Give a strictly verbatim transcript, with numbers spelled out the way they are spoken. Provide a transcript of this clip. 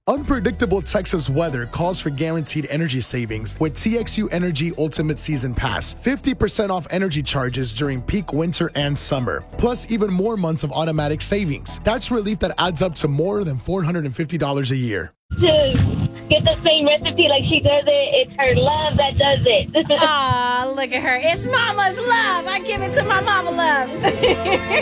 Unpredictable Texas weather calls for guaranteed energy savings with T X U Energy Ultimate Season Pass. fifty percent off energy charges during peak winter and summer, plus even more months of automatic savings. That's relief that adds up to more than four hundred fifty dollars a year. To get the same recipe like she does it, it's her love that does it. Aw, look at her. It's mama's love. I give it to my mama love.